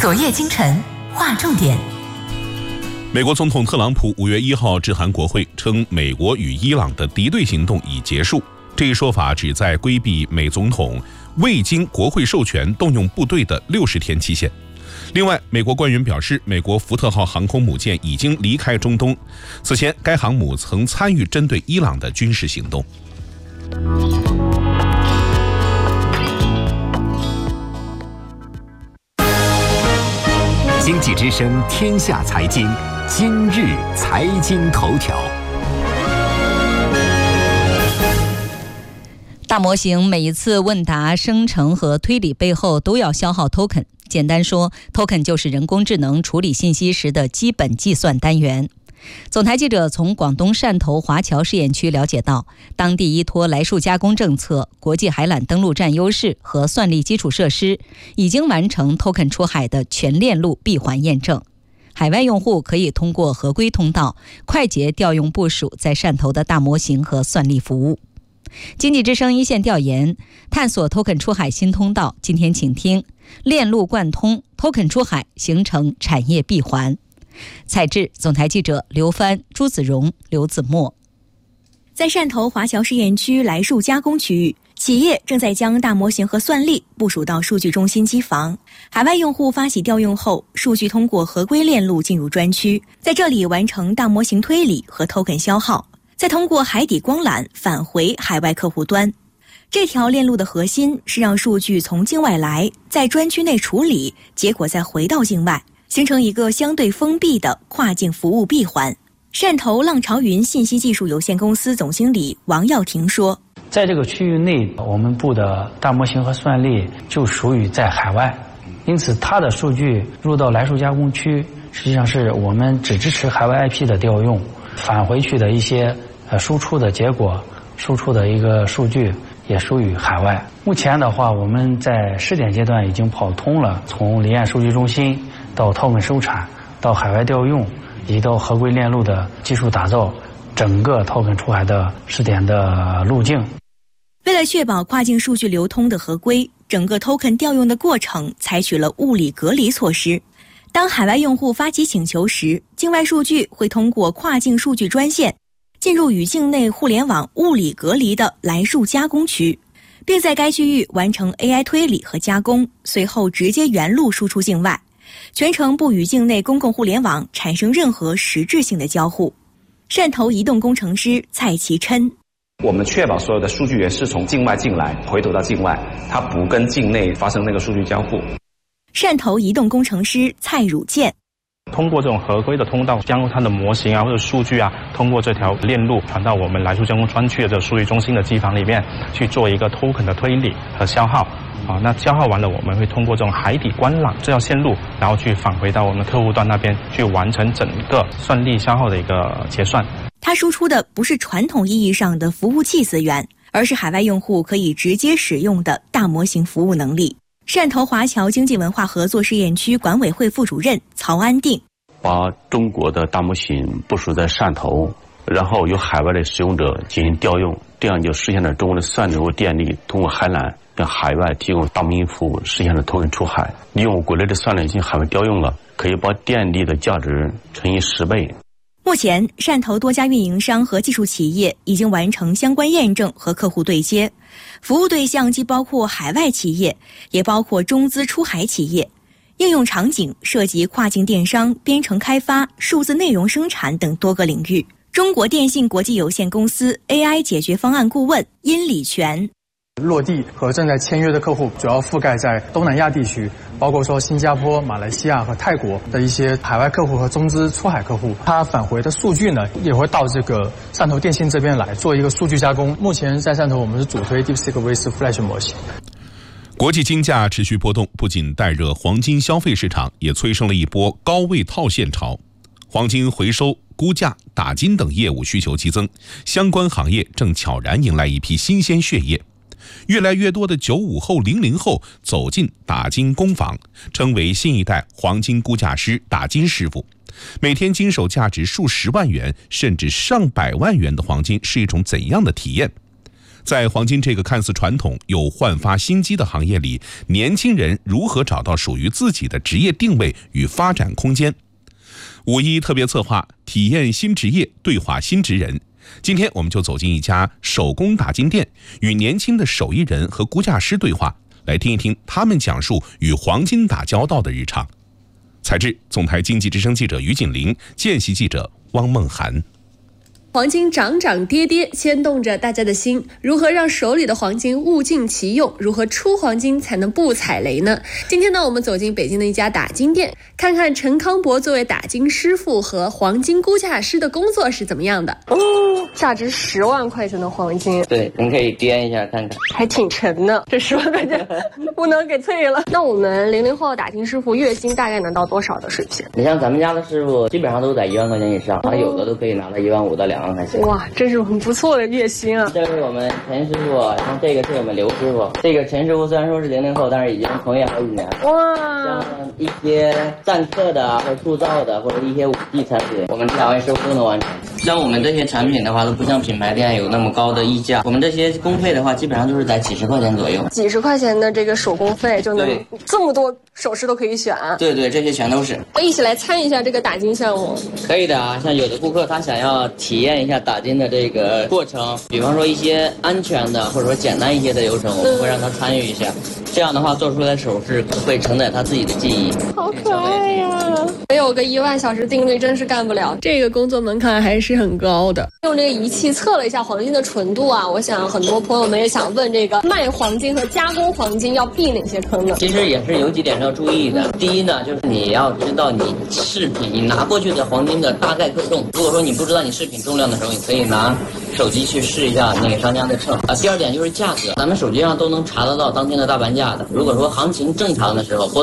昨夜今晨划重点。 美国总统特朗普5月1号致函国会，称美国与伊朗的敌对行动已结束。这一说法旨在规避美总统未经国会授权动用部队的60天期限。另外，美国官员表示，美国福特号航空母舰已经离开中东，此前该航母曾参与针对伊朗的军事行动。 经济之声天下财经，今日财经头条。 大模型每一次问答生成和推理背后都要消耗 token。简单说， token 就是人工智能处理信息时的基本计算单元。总台记者从广东汕头华侨试验区了解到，当地依托来数加工政策、国际海缆登陆站优势和算力基础设施，已经完成 token 出海的全链路闭环验证。海外用户可以通过合规通道快捷调用部署在汕头的大模型和算力服务。经济之声一线调研，探索 token 出海新通道。今天请听链路贯通 token 出海，形成产业闭环。采制总台记者刘帆、朱子荣、刘子墨。 在汕头华侨试验区来数加工区域，企业正在将大模型和算力部署到数据中心机房。海外用户发起调用后，数据通过合规链路进入专区，在这里完成大模型推理和 token 消耗，再通过海底光缆返回海外客户端。这条链路的核心是让数据从境外来，在专区内处理，结果再回到境外，形成一个相对封闭的跨境服务闭环。汕头浪潮云信息技术有限公司总经理王耀庭说， 在这个区域内，我们部的大模型和算力就属于在海外，因此它的数据入到来数加工区，实际上是我们只支持海外 IP 的调用，返回去的一些输出的结果，输出的一个数据也属于海外。目前的话，我们在试点阶段已经跑通了从离岸数据中心到token收产，到海外调用，以及到合规链路的技术打造，整个token出海的试点的路径。 为了确保跨境数据流通的合规，整个 token 调用的过程采取了物理隔离措施。当海外用户发起请求时，境外数据会通过跨境数据专线进入与境内互联网物理隔离的来数加工区，并在该区域完成 AI 推理和加工，随后直接原路输出境外，全程不与境内公共互联网产生任何实质性的交互。汕头移动工程师蔡其琛， 我们确保所有的数据源是从境外进来，回头到境外，它不跟境内发生那个数据交互。 汕头移动工程师蔡汝健， 通过这种合规的通道，将它的模型或者数据通过这条链路传到我们来数加工专区的这个数据中心的机房里面去做一个 token 的推理和消耗。那消耗完了，我们会通过这种海底光缆这条线路，然后去返回到我们客户端那边，去完成整个算力消耗的一个结算。 它输出的不是传统意义上的服务器资源，而是海外用户可以直接使用的大模型服务能力。汕头华侨经济文化合作试验区管委会副主任曹安定， 把中国的大模型部署在汕头，然后由海外的使用者进行调用，这样就实现了中国的算力和电力通过海缆向海外提供大模型服务，实现了token出海。利用国内的算力进行海外调用了，可以把电力的价值乘以10倍。 目前，汕头多家运营商和技术企业已经完成相关验证和客户对接，服务对象既包括海外企业，也包括中资出海企业。应用场景涉及跨境电商、编程开发、数字内容生产等多个领域。中国电信国际有限公司 AI 解决方案顾问殷礼全， 落地和正在签约的客户主要覆盖在东南亚地区，包括说新加坡、马来西亚和泰国的一些海外客户和中资出海客户。他返回的数据呢，也会到这个汕头电信这边来做一个数据加工。目前在汕头，我们是主推 DeepSeek with Flash 模型。 国际金价持续波动，不仅带热黄金消费市场，也催生了一波高位套现潮。黄金回收、估价、打金等业务需求激增，相关行业正悄然迎来一批新鲜血液。越来越多的95后、00后走进打金工坊，成为新一代黄金估价师、打金师傅。每天经手价值数十万元甚至上百万元的黄金是一种怎样的体验？ 在黄金这个看似传统又焕发新机的行业里，年轻人如何找到属于自己的职业定位与发展空间？5·1特别策划，体验新职业，对话新职人。今天我们就走进一家手工打金店，与年轻的手艺人和估价师对话，来听一听他们讲述与黄金打交道的日常。采制：总台经济之声记者于锦玲，见习记者汪梦涵。 黄金涨涨跌跌，牵动着大家的心。如何让手里的黄金物尽其用？如何出黄金才能不踩雷呢？今天呢，我们走进北京的一家打金店，看看陈康博作为打金师傅和黄金估价师的工作是怎么样的。 价值10万块钱的黄金， 对，您可以掂一下看看， 还挺沉的。这10万块钱不能给退了。那我们00后打金师傅月薪大概能到多少的水平？ 你像咱们家的师傅，基本上都在1万块钱以上，有的都可以拿到1.5万到2万块钱。 哇，这是很不错的月薪啊！ 这是我们陈师傅，像这个是我们刘师傅。这个陈师傅虽然说是00后，但是已经从业好几年。 哇， 像一些缎刻的或者铸造的或者一些5G产品，我们2位师傅都能完成。像我们这些产品的话，都不像品牌店有那么高的溢价，我们这些工费的话，基本上就是在几十块钱左右。 几十块钱的这个手工费就能这么多首饰都可以选。 对对，这些全都是。 一起来参与一下这个打金项目。 可以的啊，像有的顾客他想要体验一下打金的这个过程，比方说一些安全的或者说简单一些的流程，我们会让他参与一下。这样的话做出来的首饰会承载他自己的记忆。 好可爱呀！没有个1万小时定律真是干不了， 这个工作门槛还是很高的。 用这个仪器测了一下黄金的纯度啊，我想很多朋友们也想问，这个卖黄金和加工黄金要避哪些坑呢？ 其实也是有几点要注意的。第一呢，就是你要知道你饰品你拿过去的黄金的大概克重。如果说你不知道你饰品重量的时候，你可以拿手机去试一下那个商家的秤。第二点就是价格，咱们手机上都能查得到当天的大盘价的。如果说行情正常的时候，